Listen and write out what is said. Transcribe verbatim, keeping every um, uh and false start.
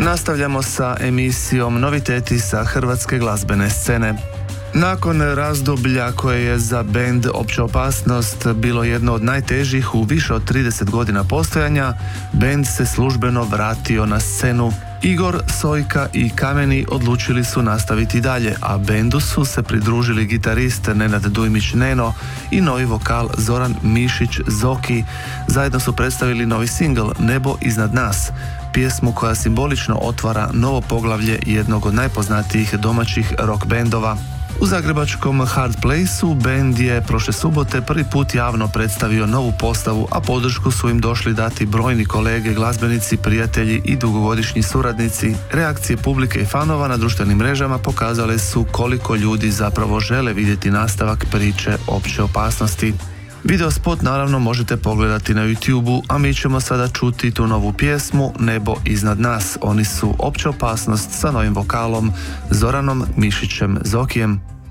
Nastavljamo sa emisijom Noviteti sa hrvatske glazbene scene. Nakon razdoblja koje je za bend Opća opasnost bilo jedno od najtežih u više od trideset godina postojanja, bend se službeno vratio na scenu. Igor, Sojka i Kameni odlučili su nastaviti dalje, a bendu su se pridružili gitarist Nenad Dujmić Neno i novi vokal Zoran Mišić Zoki. Zajedno su predstavili novi singl Nebo iznad nas, pjesmu koja simbolično otvara novo poglavlje jednog od najpoznatijih domaćih rock bendova. U zagrebačkom Hard Placeu bend je prošle subote prvi put javno predstavio novu postavu, a podršku su im došli dati brojni kolege, glazbenici, prijatelji i dugogodišnji suradnici. Reakcije publike i fanova na društvenim mrežama pokazale su koliko ljudi zapravo žele vidjeti nastavak priče Opće opasnosti. Video spot naravno možete pogledati na YouTubeu, a mi ćemo sada čuti tu novu pjesmu Nebo iznad nas. Oni su Opća opasnost sa novim vokalom Zoranom Mišićem Zokijem.